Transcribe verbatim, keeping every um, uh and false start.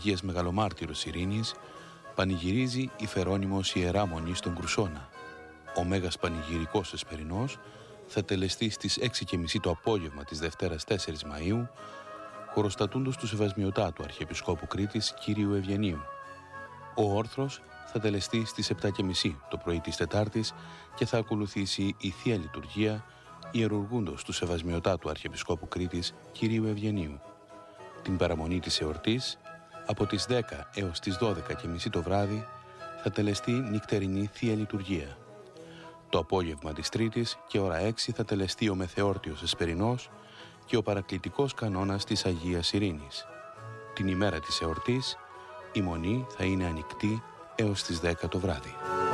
Αγίας Μεγαλομάρτυρος Ειρήνης πανηγυρίζει η Φερόνιμος Ιερά Μονή στον Κρουσόνα. Ο Μέγας Πανηγυρικός Εσπερινός θα τελεστεί στις έξι και μισή το απόγευμα της Δευτέρας τέσσερις Μαΐου, χωροστατούντος του Σεβασμιωτά του Αρχιεπισκόπου Κρήτης Κύριου Ευγενίου. Ο όρθρος θα τελεστεί στις επτά και μισή το πρωί της Τετάρτης και θα ακολουθήσει η Θεία Λειτουργία ιερουργούντος του Σεβασμιωτά του Αρχιεπισκόπου Κρήτης Κυρίου Ευγενίου. Την παραμονή της εορτής, από τις δέκα έως τις δώδεκα και μισή το βράδυ, θα τελεστεί νυχτερινή Θεία Λειτουργία. Το απόγευμα της Τρίτης και ώρα έξι θα τελεστεί ο Μεθεόρτιος Εσπερινός και ο παρακλητικός κανόνας της Αγίας Ειρήνης. Την ημέρα της εορτής, η Μονή θα είναι ανοιχτή έως τις δέκα το βράδυ.